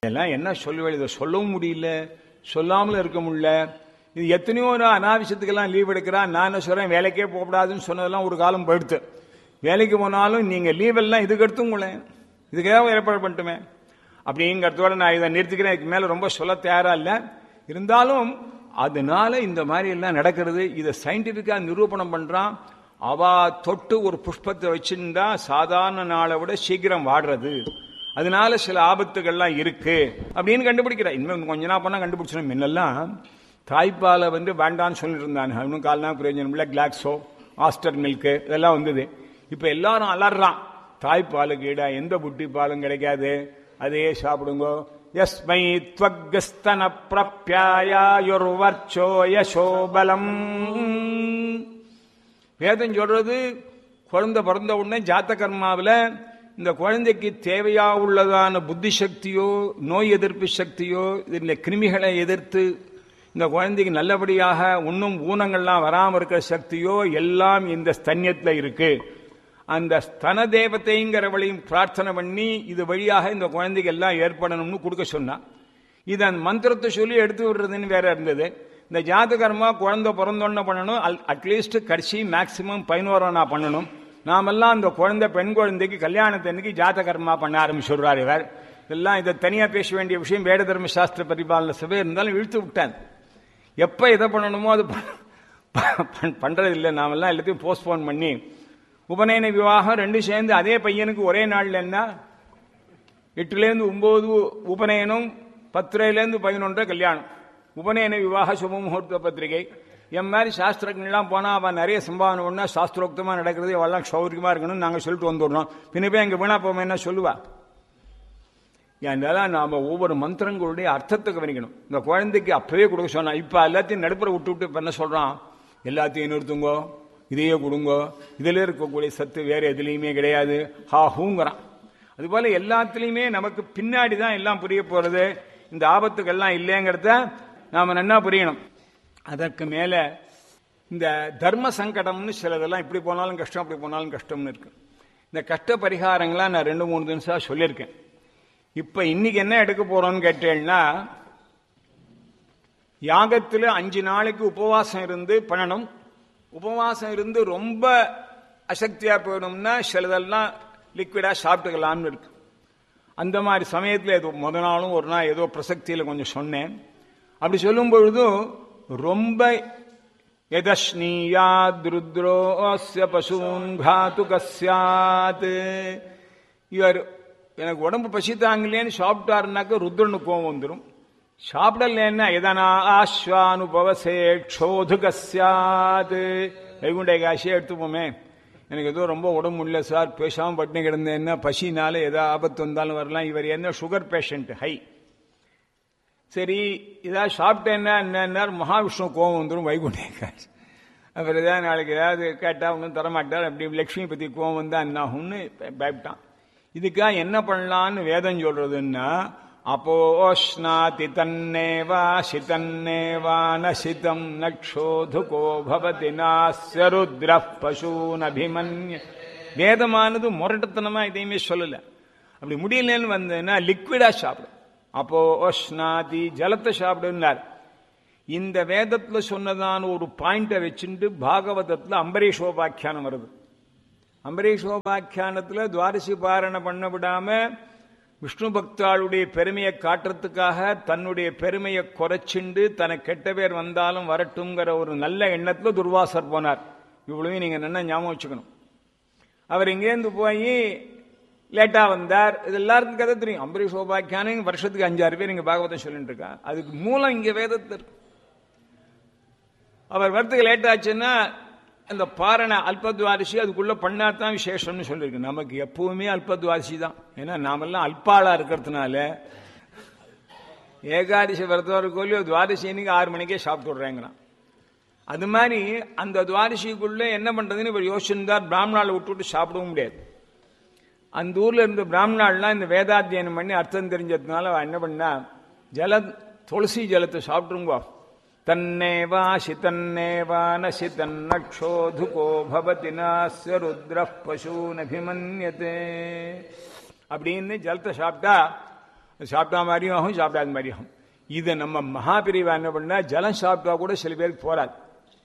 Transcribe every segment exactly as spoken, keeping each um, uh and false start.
இதெல்லாம் என்ன சொல்லுவேன், இதை சொல்லவும் முடியல, சொல்லாமல் இருக்க முடியல. இது எத்தனையோ அனாவசியத்துக்கெல்லாம் லீவ் எடுக்கிறான். நான் என்ன சொல்றேன், வேலைக்கே போகக்கூடாதுன்னு சொன்னதெல்லாம் ஒரு காலம் போயிடுத்து. வேலைக்கு போனாலும் நீங்க லீவெல்லாம் இதுக்கு எடுத்துங்களேன், இதுக்காக ஏற்பாடு பண்ணிட்டுமே அப்படிங்கிறதோட நான் இதை நிறுத்திக்கிறேன். இதுக்கு மேல ரொம்ப சொல்ல தயாரா இல்லை. இருந்தாலும் அதனால இந்த மாதிரி எல்லாம் நடக்கிறது. இதை சயின்டிபிக்கா நிரூபணம் பண்றான். அவ தொட்டு ஒரு புஷ்பத்தை வச்சிருந்தா சாதாரண நாளை விட சீக்கிரம் வாடுறது, அதனால சில ஆபத்துகள்லாம் இருக்கு அப்படின்னு கண்டுபிடிக்கிறா. இன்னும் கொஞ்ச நாள் பண்ணா கண்டுபிடிச்சோம். முன்னெல்லாம் தாய்ப்பாலை வந்து வேண்டான்னு சொல்லிட்டு இருந்தாங்க. இன்னும் கால்னா பிரயோஜனம் இல்லை, கிளாக்ஸோ ஆஸ்டர் மில்க்கு இதெல்லாம் வந்தது. இப்ப எல்லாரும் அலறான், தாய்ப்பாலுக்கு ஈடா எந்த புட்டி பாலும் கிடைக்காது, அதே சாப்பிடுங்க. யஸ்மை த்வக்ஸ்தன பிரப்யாயுர்வர்ச்சோ யசோபலம். வேதம் சொல்றது குழந்தை பிறந்த உடனே ஜாத்த கர்மாவில் இந்த குழந்தைக்கு தேவையா உள்ளதான புத்தி சக்தியோ நோய் எதிர்ப்பு சக்தியோ இந்த கிருமிகளை எதிர்த்து இந்த குழந்தைக்கு நல்லபடியாக இன்னும் ஊனங்கள்லாம் வராமல் இருக்கிற சக்தியோ எல்லாம் இந்த ஸ்தன்யத்தில் இருக்கு. அந்த ஸ்தன தேவத்தைங்கிறவளையும் பிரார்த்தனை பண்ணி இது வழியாக இந்த குழந்தைக்கு எல்லாம் ஏற்படணும்னு கொடுக்க சொன்னா. இது அந்த மந்திரத்தை சொல்லி எடுத்து விடுறதுன்னு வேற இருந்தது. இந்த ஜாதகர்மா குழந்தை பிறந்தோன்னு பண்ணணும், அட்லீஸ்ட் கடைசி மேக்சிமம் பதினோரானா பண்ணணும். நாமெல்லாம் அந்த குழந்தை பெண் குழந்தைக்கு கல்யாணத்தன்னைக்கு ஜாதகர்மா பண்ண ஆரம்பிச்சுடுறாரு இவர். இதெல்லாம் இதை தனியா பேச வேண்டிய விஷயம். வேட தர்ம சாஸ்திர பரிபாலன சபை இருந்தாலும் இழுத்து விட்டான். எப்ப எதை பண்ணணுமோ அது பண்றது இல்லை. நாமெல்லாம் எல்லாத்தையும் போஸ்ட்போன் பண்ணி உபநயன விவாகம் ரெண்டு சேர்ந்து அதே பையனுக்கு ஒரே நாள்ல என்ன எட்டுலேருந்து ஒன்பது உபநயனம், பத்துலேருந்து பதினொன்று கல்யாணம். உபநயன விவாக சுப முகூர்த்த பத்திரிகை. என் மாதிரி சாஸ்திரங்கள்லாம் போனா அவன் நிறைய சம்பாவனை ஒண்ணா சாஸ்திரோக்தமா நடக்கிறது, அவெல்லாம் சௌரியமா இருக்கணும்னு நாங்க சொல்லிட்டு வந்துடுறோம். பின்ன போய் எங்க வீணா போவோம் என்ன சொல்லுவா. ஏன்னால நாம ஒவ்வொரு மந்திரங்களுடைய அர்த்தத்தை கவனிக்கணும். இந்த குழந்தைக்கு அப்பவே கொடுக்க சொன்னா, இப்ப எல்லாத்தையும் நடுப்புற விட்டு விட்டு இப்ப என்ன சொல்றான், எல்லாத்தையும் நிறுத்துங்கோ, இதையே கொடுங்கோ, இதுல இருக்கக்கூடிய சத்து வேற எதுலையுமே கிடையாது, ஹா ஹூங்கிறான். அதுபோல எல்லாத்திலையுமே நமக்கு பின்னாடி தான் எல்லாம் புரிய போறது. இந்த ஆபத்துக்கெல்லாம் இல்லைங்கிறத நாம நன்னா புரியணும். அதற்கு மேல இந்த தர்ம சங்கடம்னு சிலதெல்லாம் இப்படி போனாலும் கஷ்டம், அப்படி போனாலும் கஷ்டம்னு இருக்கு. இந்த கஷ்ட பரிகாரங்களா நான் ரெண்டு மூணு தினசா சொல்லியிருக்கேன். இப்ப இன்னைக்கு என்ன எடுக்க போறோம்னு கேட்டேன்னா, யாகத்துல அஞ்சு நாளைக்கு உபவாசம் இருந்து பண்ணணும். உபவாசம் இருந்து ரொம்ப அசக்தியா போயிடும்னா சிலதெல்லாம் லிக்விடா சாப்பிட்டுக்கலாம்னு இருக்கு. அந்த மாதிரி சமயத்தில் ஏதோ முத நாளும் ஒரு நாள் ஏதோ பிரசக்தியில் கொஞ்சம் சொன்னேன். அப்படி சொல்லும் பொழுதும் ரொம்ப யதஸ்னீயாத் ருத்ரோஸ்ய பசூன் காது கஸ்யாத், இவர் எனக்கு உடம்பு பசி தாங்கலேன்னு சாப்பிட்டாருனாக்க ருத்ரனுக்கு கோவம் வந்துடும். சாப்பிடலன்னா எதனா ஆஸ்வானுபவசே க்ஷோது கஸ்யாத், வைகுண்ட ஏகாதசியை எடுத்துப்போமே, எனக்கு ஏதோ ரொம்ப உடம்பு இல்லை சார், பேசாமல் பட்டினி கிடந்தேன்னா பசினால ஏதோ ஆபத்து வந்தாலும் வரலாம். இவர் என்ன சுகர் பேஷண்ட் ஹை, சரி ஏதாவது சாப்பிட்டேன்னா என்ன மகாவிஷ்ணு கோபம் வந்துடும் வைகுண்ட ஏகாதசி. அப்புறம் ஏதாவது நாளைக்கு ஏதாவது கேட்டால் ஒன்றும் தரமாட்டார், அப்படி லட்சுமி பற்றி கோபம் வந்தா என்ன ஆகும்னு பயப்பட்டான். இதுக்காக என்ன பண்ணலான்னு வேதம் சொல்றதுன்னா, அப்போஷ்ணாதி தன்னேவா சிதன்னேவா நசிதம் நக்ஷோதுகோ பவதி நாஸ்ய ருத்ரः பசூன் அபிமன்ய. வேதமானது முரட்டத்தனமா இதையுமே சொல்லல. அப்படி முடியலன்னு வந்ததுன்னா லிக்விடா சாப்பிடும். அப்போ ஓஷ்ணாதி ஜலத்தை சாப்பிடுனார். இந்த வேதத்துல சொன்னதான ஒரு பாயிண்ட வச்சுட்டு பாகவதத்துல அம்பரீஷோபாக்கியானம் வருது. அம்பரீஷோபாக்கியானத்துல துவாதசி பாரண பண்ண விடாம விஷ்ணு பக்தாளுடைய பெருமையை காட்டுறதுக்காக தன்னுடைய பெருமையை குறைச்சிண்டு தனக்கு கெட்ட பேர் வந்தாலும் வரட்டும்ங்கிற ஒரு நல்ல எண்ணத்துல துர்வாசர் போனார். இவ்வளவு நீங்க நல்லா ஞாபகம் வச்சுக்கணும். அவர் இங்கேருந்து போய் லேட்டா வந்தார். இது எல்லாருக்கும் கதை தெரியும். அம்பரீஷோபாக்கியானம் வருஷத்துக்கு அஞ்சாறு பேர் இங்க பாகவதம் சொல்லிட்டு இருக்கா. அதுக்கு மூலம் இங்க வேதத்தில் இருக்கு. அவர் வரத்துக்கு லேட் ஆச்சுன்னா அந்த பாரண அல்பத்வாரிசி அதுக்குள்ள பண்ணாதான் விசேஷம்னு சொல்லியிருக்கு. நமக்கு எப்பவுமே அல்பத்வாரிசி தான். ஏன்னா நாமெல்லாம் அல்பாளா இருக்கிறதுனால ஏகாதசி விரதவருக்கோலையோ துவாதசி இன்னைக்கு ஆறு மணிக்கே சாப்பிட்டு விடுறேங்கிறான். அது மாதிரி அந்த துவாதசிக்குள்ள என்ன பண்றதுன்னு இவர் யோசிச்சிருந்தார். பிராமணால விட்டுவிட்டு சாப்பிடவும் முடியாது. அந்த ஊர்ல இருந்த பிராமணாலாம் இந்த வேதாத்தியனம் பண்ணி அர்த்தம் தெரிஞ்சதுனால அவ என்ன பண்ணா, ஜல துளசி ஜலத்தை சாப்பிட்டுருங்கோ. தன்னேவா சிதன்னேவா நசிதன்னக்ஷோதுகோ பவதி நாஸ்ய ருத்ரः பசூன் அபிமன்யதே அப்படின்னு ஜலத்தை சாப்பிட்டா சாப்பிட்டா மாதிரியும் ஆகும், சாப்பிடாத மாதிரியும் ஆகும். இதை நம்ம மகாபிரிவா என்ன பண்ணா, ஜலம் சாப்பிட்டா கூட சில பேருக்கு போராது.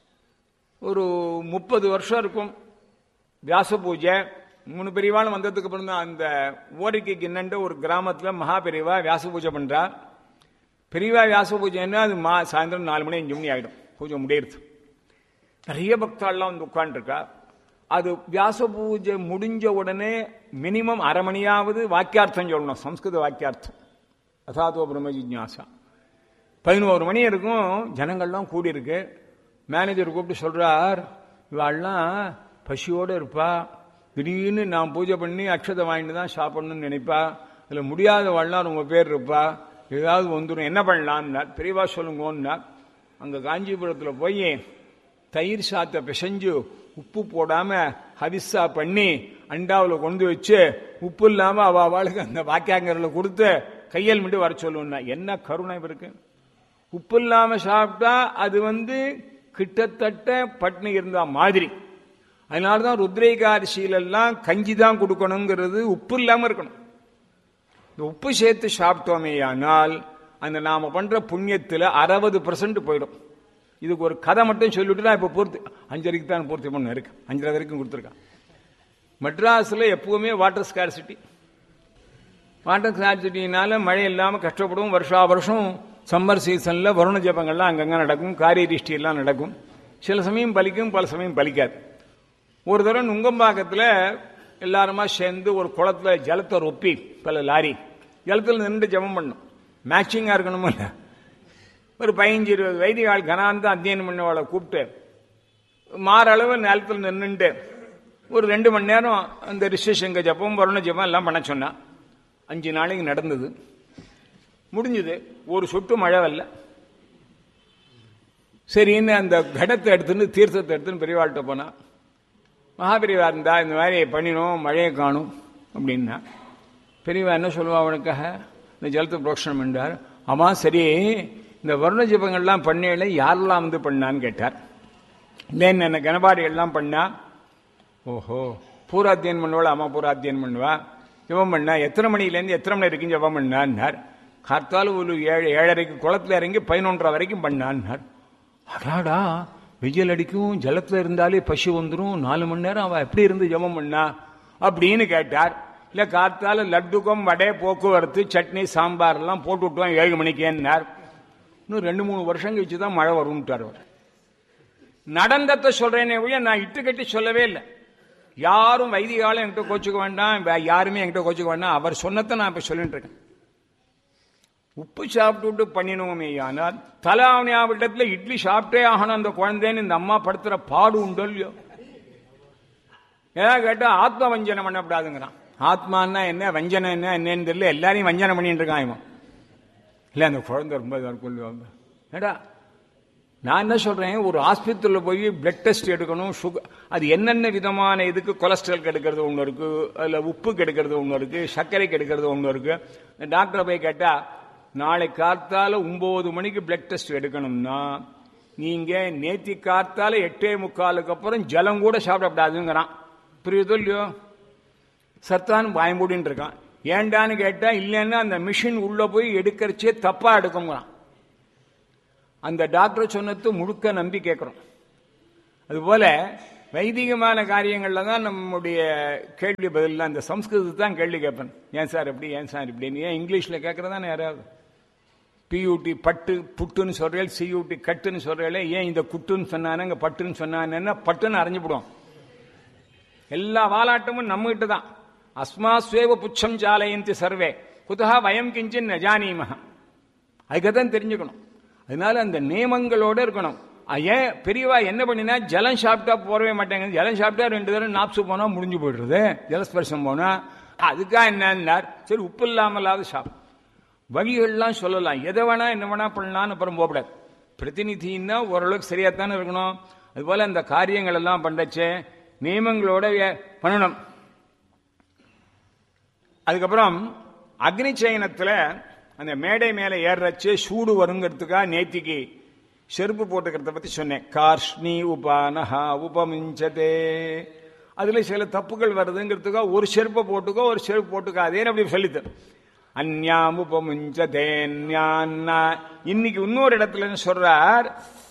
ஒரு முப்பது வருஷம் இருக்கும் வியாச பூஜை. மூணு பெரியவாளும் வந்ததுக்கு அப்புறம் தான் அந்த ஓரிக்கை கிண்ணண்ட ஒரு கிராமத்துல மகாபெரிவா வியாச பூஜை பண்றா. பெரியவா வியாச பூஜைன்னா அது மா சாயந்தரம் நாலு மணி அஞ்சு மணி ஆகிடும் பூஜை முடியறது. நிறைய பக்தாள்லாம் வந்து உட்காந்துருக்கா. அது வியாச பூஜை முடிஞ்ச உடனே மினிமம் அரை மணியாவது வாக்கியார்த்தம் சொல்லணும், சம்ஸ்கிருத வாக்கியார்த்தம். அசாதோ பிரம்ம ஜிஜ்ஞாசா. பதினோரு மணி இருக்கும், ஜனங்கள்லாம் கூடியிருக்கு. மேனேஜர் கூப்பிட்டு சொல்றார், இவாள்லாம் பசியோடு இருப்பா, திடீர்னு நான் பூஜை பண்ணி அக்ஷதை வாங்கிட்டு தான் சாப்பிடணும்னு நினைப்பா, அதில் முடியாதவாள்லாம் ரொம்ப பேர் இருப்பா, ஏதாவது வந்துடும், என்ன பண்ணலான்னார். பெரியவா சொல்லுங்கன்னார். அங்கே காஞ்சிபுரத்தில் போய் தயிர் சாத்தை பிசைஞ்சு உப்பு போடாம ஹவிஸா பண்ணி அண்டாவில் கொண்டு வச்சு உப்பு இல்லாம அவ அவளுக்கு அந்த வாக்கியாங்கரில் கொடுத்து கையல் மட்டும் வர சொல்லுன்னா. என்ன கருணை இருக்கு! உப்பு இல்லாம சாப்பிட்டா அது வந்து கிட்டத்தட்ட பட்னி இருந்தா மாதிரி. அதனாலதான் ருத்ரேகாரிசியிலெல்லாம் கஞ்சி தான் கொடுக்கணுங்கிறது, உப்பு இல்லாம இருக்கணும். இந்த உப்பு சேர்த்து சாப்பிட்டோமே ஆனால் அந்த நாம பண்ற புண்ணியத்துல அறுபது பெர்சன்ட் போயிடும். இதுக்கு ஒரு கதை மட்டும் சொல்லிட்டு நான் இப்ப பூர்த்தி அஞ்சரைக்கு தான் பூர்த்தி பண்ண இருக்கு, அஞ்சரை வரைக்கும் கொடுத்துருக்கான். மெட்ராஸ்ல எப்பவுமே வாட்டர் ஸ்கார்சிட்டி. வாட்டர் ஸ்கார்சிட்டினால மழை இல்லாம கஷ்டப்படும். வருஷா வருஷம் சம்மர் சீசன்ல வருண ஜபங்கள்லாம் அங்கங்க நடக்கும், காரியரிஷ்டி எல்லாம் நடக்கும். சில சமயம் பலிக்கும், பல சமயம் பலிக்காது. ஒரு தடவை நுங்கம்பாக்கத்துல எல்லாருமா சேர்ந்து ஒரு குளத்துல ஜலத்தை ரொப்பி பல லாரி ஜலத்தில் நின்று ஜபம் பண்ணும். மேட்சிங்கா இருக்கணுமோ இல்ல. ஒரு பதினஞ்சு இருபது வைதிகால் கனாந்த அத்தியனம் பண்ணவளை கூப்பிட்டு மாறளவு நிலத்தில் நின்றுட்டு ஒரு ரெண்டு மணி நேரம் அந்த ரிஷிசங்க ஜபம் வருண ஜபம் எல்லாம் பண்ண சொன்னா. அஞ்சு நாளைக்கு நடந்தது, முடிஞ்சது. ஒரு சொட்டு மழை வரல. சரின்னு அந்த கடத்தை எடுத்துன்னு தீர்த்தத்தை எடுத்துன்னு பெரியவாள்கிட்ட போனா. மகாபெரிவா இருந்தா இந்த மாதிரி பண்ணினோம், மழையை காணும் அப்படின்னா. பெரியவா என்ன சொல்லுவா, அவனுக்காக இந்த ஜலத்தை புரோக்ஷனம் பண்ணார். ஆமா சரி, இந்த வருண ஜபங்கள்லாம் பண்ணல யாரெல்லாம் வந்து பண்ணான்னு கேட்டார். இல்லைன்னு என்ன கணபாடிகள்லாம் பண்ணா. ஓஹோ, பூராத்தியன் பண்ணுவாள். ஆமா பூராத்தியன் பண்ணுவா. ஜபம் பண்ணா எத்தனை மணிலேருந்து எத்தனை மணி வரைக்கும் ஜபம் பண்ணான்னார். கார்த்தால ஒரு ஏழு ஏழரைக்கு குளத்துல இறங்கி பதினொன்றரை வரைக்கும் பண்ணான்னார். அடாடா, வெயில் அடிக்கும், ஜலத்துல இருந்தாலே பசி வந்துடும், நாலு மணி நேரம் அவ எப்படி இருந்து ஜபம் பண்ணா அப்படின்னு கேட்டார். இல்ல கார்த்தால லட்டுக்கும் வடை போக்குவரத்து சட்னி சாம்பார் எல்லாம் போட்டு விட்டுவான் ஏழு மணிக்கேன்னார். இன்னும் ரெண்டு மூணு வருஷம் கழிச்சுதான் மழை வரும்ட்டார் அவர். நடந்தத்தை சொல்றேனே ஒழிய நான் இட்டு கட்டி சொல்லவே இல்லை. யாரும் வைதிகாலும் என்கிட்ட கோச்சுக்க வேண்டாம், யாருமே என்கிட்ட கோச்சுக்க வேண்டாம். அவர் சொன்னதை நான் இப்ப சொல்லிட்டு இருக்கேன். உப்பு சாப்பிட்டு பண்ணினோமே ஆனால் தலாவணியாவிடத்துல இட்லி சாப்பிட்டே ஆகணும் அந்த குழந்தைன்னு இந்த அம்மா படுத்துற பாடு உண்டோ இல்லையோ. ஏதாவது கேட்டா ஆத்ம வஞ்சனம் பண்ணக்கூடாதுங்கிறான். ஆத்மானா என்ன, வஞ்சனம் என்ன என்னன்னு தெரியல, எல்லாரையும் வஞ்சனம் பண்ணிட்டு இருக்கான் இவன். இல்ல அந்த குழந்தை ரொம்ப கொள்ளுவாங்க. ஏடா நான் என்ன சொல்றேன், ஒரு ஆஸ்பத்திரியில் போய் பிளட் டெஸ்ட் எடுக்கணும், சுகர், அது என்னென்ன விதமான இதுக்கு கொலஸ்ட்ரால் கெடுக்கிறது ஒன்று இருக்கு, அதுல உப்பு கெடுக்கிறது ஒன்று இருக்கு, சர்க்கரை கெடுக்கிறது ஒன்று இருக்கு. டாக்டரை போய் கேட்டா நாளை காத்தால ஒன்பது மணிக்கு பிளட் டெஸ்ட் எடுக்கணும்னா நீங்க நேத்தி காத்தால எட்டே முக்காலுக்கு அப்புறம் ஜலம் கூட சாப்பிடக்கூடாதுங்கிறான். புரியுதோ இல்லையோ? சத்தான் பயம்பூடின்னு இருக்கான். ஏண்டான்னு கேட்டா இல்லைன்னா அந்த மிஷின் உள்ள போய் எடுக்கிறச்சே தப்பா எடுக்குங்கிறான். அந்த டாக்டர் சொன்னது முழுக்க நம்பி கேட்கிறோம். அதுபோல வைதிகமான காரியங்கள்ல தான் நம்முடைய கேள்வி பதில். அந்த சம்ஸ்கிருதத்தை தான் கேள்வி கேட்பேன். ஏன் சார் எப்படி, ஏன் சார் இப்படின்னு. ஏன் இங்கிலீஷ்ல கேட்கறதானே யாராவது? பியூட்டி பட்டு புட்டுன்னு சொல்றேன், சியூட்டி கட்டுன்னு சொல்றேன். ஏன் இந்த குட்டுன்னு சொன்னானங்க பட்டுன்னு சொன்னானன்னா பட்டுன்னு அறிஞ்சுவிடும். எல்லா வாலாட்டமும் நம்ம கிட்ட தான். அஸ்மாஸ்வேவ புச்சம் ஜாலயந்தி சர்வே குதா வயம் கிஞ்சின் நஜானீமஹ. அதுக்குதான் தெரிஞ்சுக்கணும். அதனால அந்த நியமங்களோட இருக்கணும். ஏன் பெரியவா என்ன பண்ணினா, ஜலம் சாப்பிட்டா போறவே மாட்டேங்க. ஜலம் சாப்பிட்டா ரெண்டு தடவை நாப்சு போனா முடிஞ்சு போயிடுறது, ஜலஸ்பர்சம் போனா. அதுக்கா என்ன, சரி உப்பு இல்லாமலாவது சாப்பிடும். வழிகள்லாம் சொல்லலாம், எதை வேணா என்ன வேணா பண்ணலான்னு அப்புறம் போகக்கூடாது. பிரதிநிதினா ஓரளவுக்கு சரியாத்தானே இருக்கணும். அதுபோல அந்த காரியங்கள் எல்லாம் பண்ணச்சே நியமங்களோட பண்ணணும். அதுக்கப்புறம் அக்னி சயனத்துல அந்த மேடை மேல ஏறச்சு சூடு வருங்கிறதுக்காக நேத்திக்கு செருப்பு போட்டுக்கிறத பத்தி சொன்னேன். கார்ஷ்ணி உபானஹா உபமிஞ்சதே. அதுல சில தப்புகள் வருதுங்கிறதுக்காக ஒரு செருப்பை போட்டுக்கோ ஒரு செருப்பு போட்டுக்கோ அதே அப்படி சொல்லித்தரும். அந்யாமுபமுஞ்சதேன்யான்னா. இன்னைக்கு இன்னொரு இடத்துல சொல்றார்,